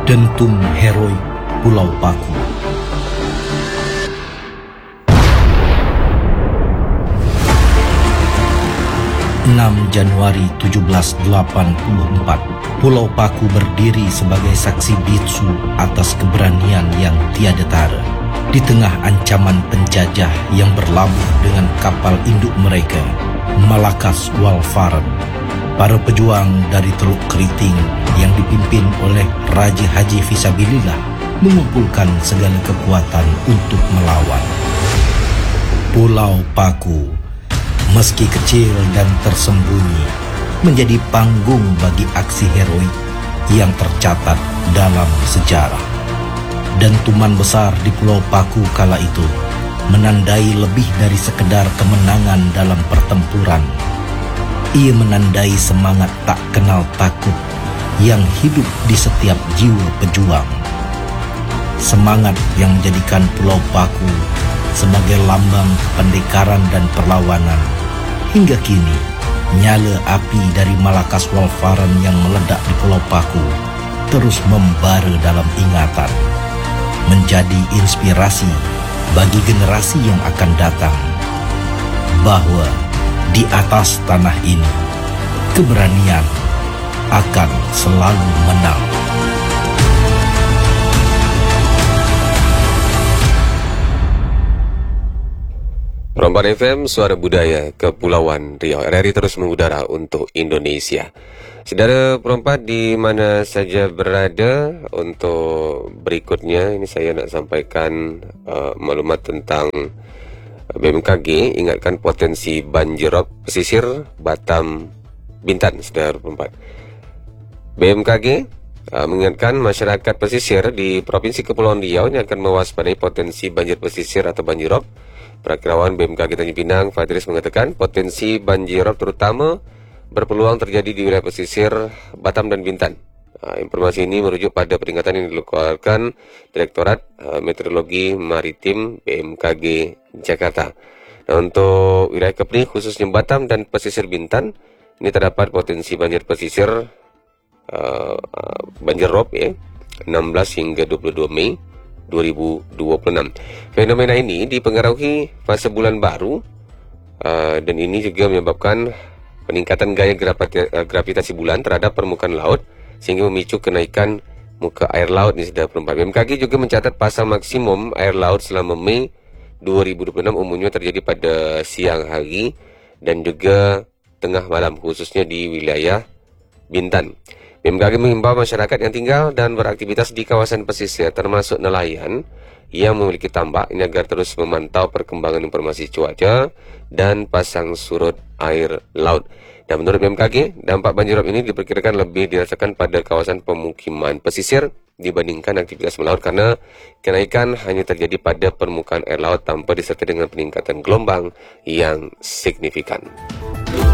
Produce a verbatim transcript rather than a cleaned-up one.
Dentum Heroik Pulau Paku. enam Januari tujuh belas delapan puluh empat, Pulau Paku berdiri sebagai saksi bisu atas keberanian yang tiada tara. Di tengah ancaman penjajah yang berlabuh dengan kapal induk mereka, Malakas Walfaren, para pejuang dari Teluk Keriting yang dipimpin oleh Raja Haji Fisabilillah mengumpulkan segala kekuatan untuk melawan. Pulau Paku, meski kecil dan tersembunyi, menjadi panggung bagi aksi heroik yang tercatat dalam sejarah. Dentuman besar di Pulau Paku kala itu menandai lebih dari sekedar kemenangan dalam pertempuran. Ia menandai semangat tak kenal takut yang hidup di setiap jiwa pejuang. Semangat yang menjadikan Pulau Paku sebagai lambang pendekaran dan perlawanan. Hingga kini, nyala api dari Malakas Walfaren yang meledak di Pulau Paku terus membara dalam ingatan, menjadi inspirasi bagi generasi yang akan datang, bahwa di atas tanah ini, keberanian akan selalu menang. Perempuan F M, Suara Budaya Kepulauan Riau. R R I terus mengudara untuk Indonesia. Saudara perempuan di mana saja berada, untuk berikutnya ini saya nak sampaikan uh, maklumat tentang B M K G. Ingatkan potensi banjir rob pesisir Batam, Bintan, saudara perempuan. B M K G uh, mengingatkan masyarakat pesisir di Provinsi Kepulauan Riau ini akan mewaspadai potensi banjir pesisir atau banjir rob. Perakirawan B M K G Tanjung Pinang, Fadris, mengatakan potensi banjir rob terutama berpeluang terjadi di wilayah pesisir Batam dan Bintan. Uh, informasi ini merujuk pada peringatan yang dikeluarkan Direktorat uh, Meteorologi Maritim B M K G Jakarta. Nah, untuk wilayah Kepri, khususnya Batam dan pesisir Bintan, ini terdapat potensi banjir pesisir uh, uh, banjir rob ya, enam belas hingga dua puluh dua Mei dua ribu dua puluh enam. Fenomena ini dipengaruhi fase bulan baru uh, dan ini juga menyebabkan peningkatan gaya gravitasi bulan terhadap permukaan laut sehingga memicu kenaikan muka air laut di sekitar perempat. B M K G juga mencatat pasang maksimum air laut selama Mei dua ribu dua puluh enam umumnya terjadi pada siang hari dan juga tengah malam, khususnya di wilayah Bintan. B M K G mengimbau masyarakat yang tinggal dan beraktivitas di kawasan pesisir, termasuk nelayan yang memiliki tambak, ini agar terus memantau perkembangan informasi cuaca dan pasang surut air laut. Dan menurut B M K G, dampak banjir rob ini diperkirakan lebih dirasakan pada kawasan pemukiman pesisir dibandingkan aktivitas melaut, karena kenaikan hanya terjadi pada permukaan air laut tanpa disertai dengan peningkatan gelombang yang signifikan.